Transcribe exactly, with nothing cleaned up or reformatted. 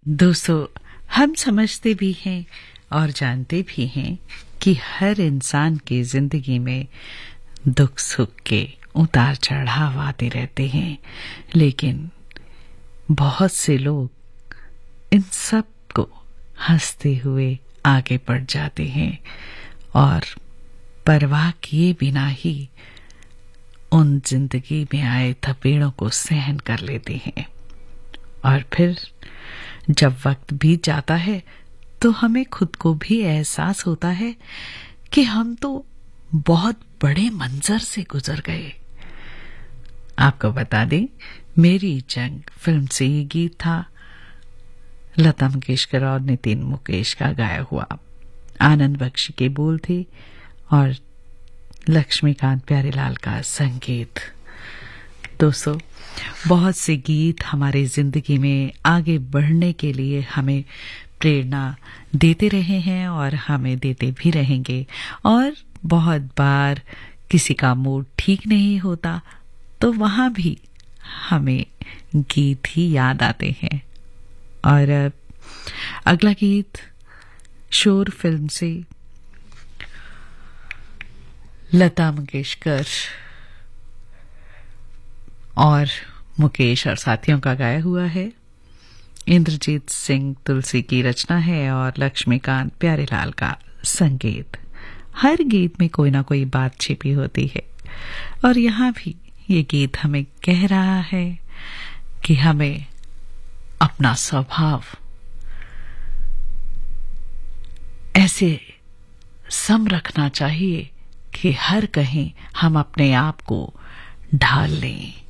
दोस्तों, हम समझते भी हैं और जानते भी हैं कि हर इंसान की जिंदगी में दुख सुख के उतार चढ़ाव आते रहते हैं, लेकिन बहुत से लोग इन सब को हंसते हुए आगे बढ़ जाते हैं और परवाह किए बिना ही उन जिंदगी में आए थपेड़ों को सहन कर लेते हैं। और फिर जब वक्त बीत जाता है तो हमें खुद को भी एहसास होता है कि हम तो बहुत बड़े मंजर से गुजर गए। आपको बता दें, मेरी जंग फिल्म से ये गीत था। लता मंगेशकर और नितिन मुकेश का गाया हुआ। आनंद बख्शी के बोल थे और लक्ष्मीकांत प्यारेलाल का संगीत। दोस्तों, बहुत से गीत हमारे जिंदगी में आगे बढ़ने के लिए हमें प्रेरणा देते रहे हैं और हमें देते भी रहेंगे। और बहुत बार किसी का मूड ठीक नहीं होता तो वहां भी हमें गीत ही याद आते हैं। और अगला गीत शोर फिल्म से लता मंगेशकर और मुकेश और साथियों का गाया हुआ है। इंद्रजीत सिंह तुलसी की रचना है और लक्ष्मीकांत प्यारेलाल का संगीत। हर गीत में कोई ना कोई बात छिपी होती है और यहाँ भी ये गीत हमें कह रहा है कि हमें अपना स्वभाव ऐसे सम रखना चाहिए कि हर कहीं हम अपने आप को ढाल लें।